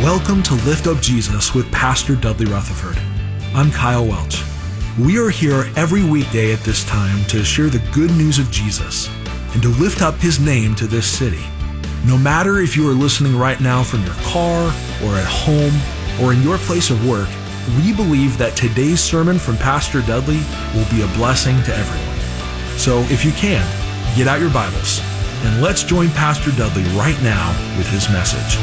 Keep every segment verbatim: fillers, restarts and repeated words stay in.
Welcome to Lift Up Jesus with Pastor Dudley Rutherford. I'm Kyle Welch. We are here every weekday at this time to share the good news of Jesus and to lift up His name to this city. No matter if you are listening right now from your car or at home or in your place of work, we believe that today's sermon from Pastor Dudley will be a blessing to everyone. So if you can, get out your Bibles and let's join Pastor Dudley right now with his message.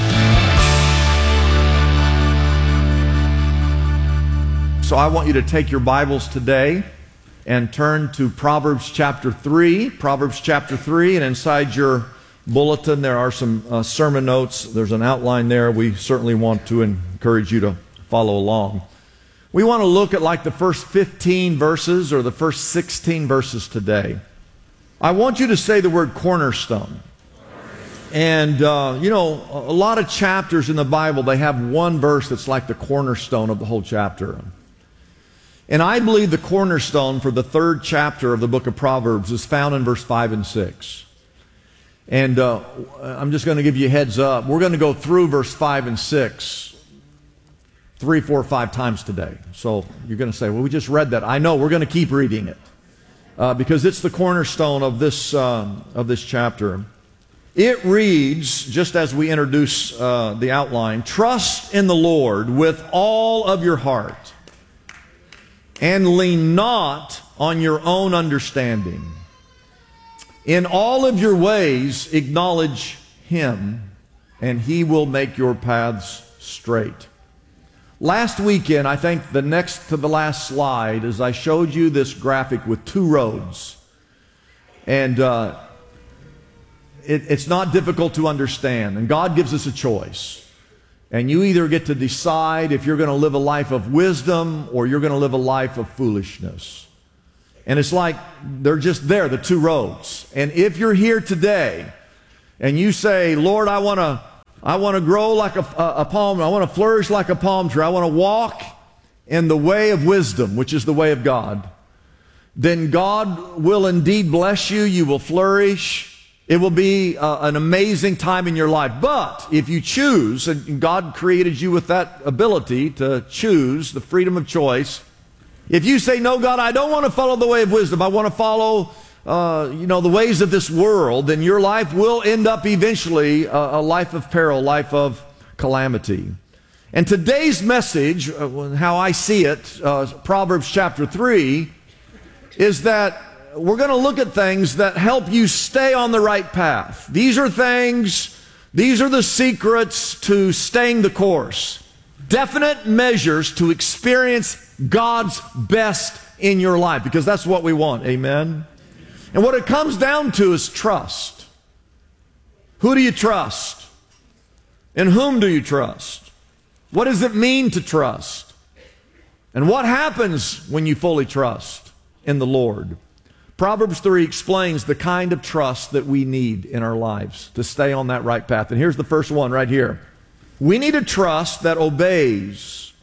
So I want you to take your Bibles today and turn to Proverbs chapter three. Proverbs chapter three, and inside your bulletin there are some uh, sermon notes. There's an outline there. We certainly want to encourage you to follow along. We want to look at like the first fifteen verses or the first sixteen verses today. I want you to say the word cornerstone. And, uh, you know, a lot of chapters in the Bible, they have one verse that's like the cornerstone of the whole chapter. And I believe the cornerstone for the third chapter of the book of Proverbs is found in verse five and six. And uh, I'm just going to give you a heads up. We're going to go through verse five and six three, four, five times today. So you're going to say, well, we just read that. I know, we're going to keep reading it uh, because it's the cornerstone of this, uh, of this chapter. It reads, just as we introduce uh, the outline, trust in the Lord with all of your heart, and lean not on your own understanding. In all of your ways acknowledge Him, and He will make your paths straight. Last weekend, I think the next to the last slide, is I showed you this graphic with two roads. And uh, it, it's not difficult to understand. And God gives us a choice. And you either get to decide if you're going to live a life of wisdom or you're going to live a life of foolishness. And it's like they're just there, the two roads. And if you're here today and you say, Lord, I want to I want to grow like a, a, a palm, I want to flourish like a palm tree, I want to walk in the way of wisdom, which is the way of God, then God will indeed bless you. You will flourish. It will be uh, an amazing time in your life. But if you choose, and God created you with that ability to choose, the freedom of choice, if you say, no, God, I don't want to follow the way of wisdom, I want to follow uh, you know, the ways of this world, then your life will end up eventually a, a life of peril, life of calamity. And today's message, uh, how I see it, uh, Proverbs chapter three, is that we're going to look at things that help you stay on the right path. These are things, these are the secrets to staying the course. Definite measures to experience God's best in your life, because that's what we want. Amen? And what it comes down to is trust. Who do you trust? In whom do you trust? What does it mean to trust? And what happens when you fully trust in the Lord? Proverbs three explains the kind of trust that we need in our lives to stay on that right path. And here's the first one right here. We need a trust that obeys,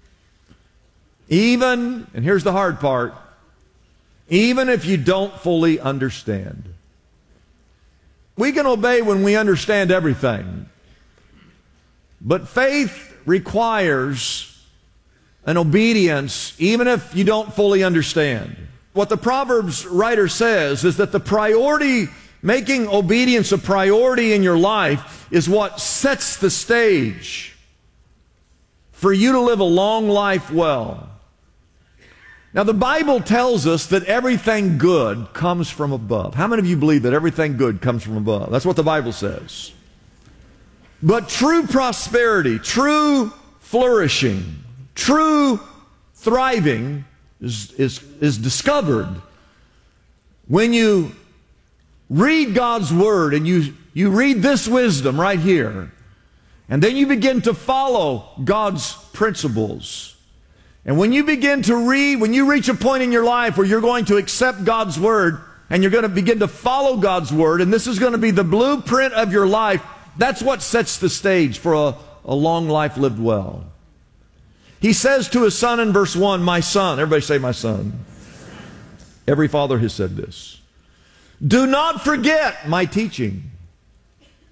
even, and here's the hard part, even if you don't fully understand. We can obey when we understand everything. But faith requires an obedience even if you don't fully understand. What the Proverbs writer says is that the priority, making obedience a priority in your life, is what sets the stage for you to live a long life well. Now, the Bible tells us that everything good comes from above. How many of you believe that everything good comes from above? That's what the Bible says. But true prosperity, true flourishing, true thriving Is, is, is discovered when you read God's Word and you, you read this wisdom right here, and then you begin to follow God's principles. And when you begin to read, when you reach a point in your life where you're going to accept God's Word and you're going to begin to follow God's Word, and this is going to be the blueprint of your life, that's what sets the stage for a, a long life lived well. He says to his son in verse one, my son. Everybody say, my son. Every father has said this. Do not forget my teaching,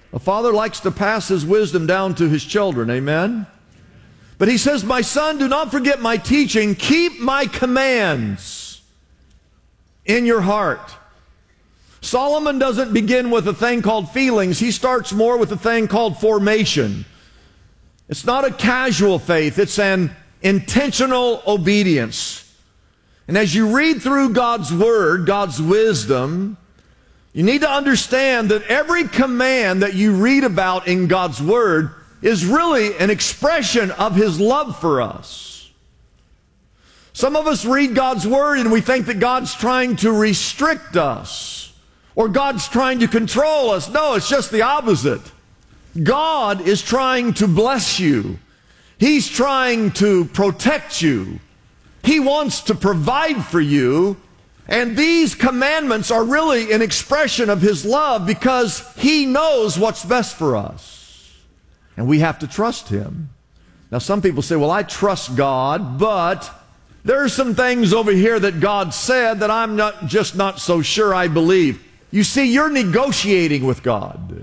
A father likes to pass his wisdom down to his children, amen? But he says, my son, do not forget my teaching. Keep my commands in your heart. Solomon doesn't begin with a thing called feelings. He starts more with a thing called formation. It's not a casual faith. It's an intentional obedience. And as you read through God's Word, God's wisdom, you need to understand that every command that you read about in God's Word is really an expression of His love for us. Some of us read God's Word and we think that God's trying to restrict us or God's trying to control us. No, it's just the opposite. God is trying to bless you. He's trying to protect you. He wants to provide for you. And these commandments are really an expression of His love because He knows what's best for us. And we have to trust Him. Now some people say, well, I trust God, but there are some things over here that God said that I'm not just not so sure I believe. You see, you're negotiating with God.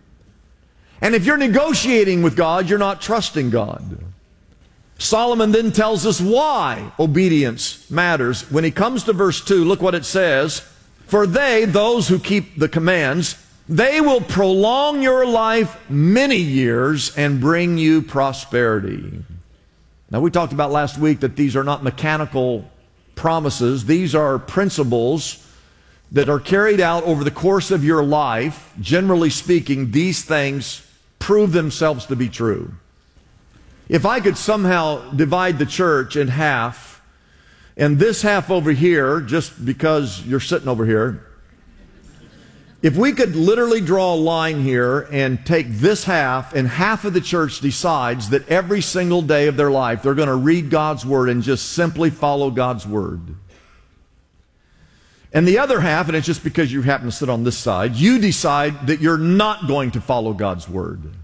And if you're negotiating with God, you're not trusting God. Solomon then tells us why obedience matters. When he comes to verse two, look what it says. For they, those who keep the commands, they will prolong your life many years and bring you prosperity. Now we talked about last week that these are not mechanical promises. These are principles that are carried out over the course of your life. Generally speaking, these things prove themselves to be true. If I could somehow divide the church in half, and this half over here, just because you're sitting over here, if we could literally draw a line here and take this half, and half of the church decides that every single day of their life they're going to read God's Word and just simply follow God's Word. And the other half, and it's just because you happen to sit on this side, you decide that you're not going to follow God's Word.